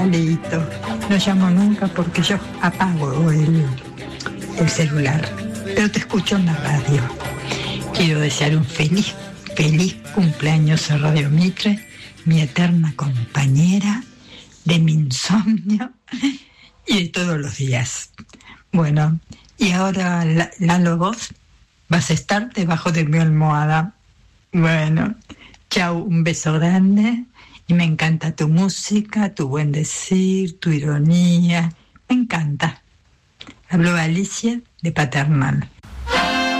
Lalito. No llamo nunca porque yo apago el celular, pero te escucho en la radio. Quiero desear un feliz cumpleaños a Radio Mitre, mi eterna compañera de mi insomnio y de todos los días. Bueno, y ahora, Lalo, vos vas a estar debajo de mi almohada. Bueno, chao, un beso grande. Y me encanta tu música, tu buen decir, tu ironía. Me encanta. Habló Alicia de Paternal.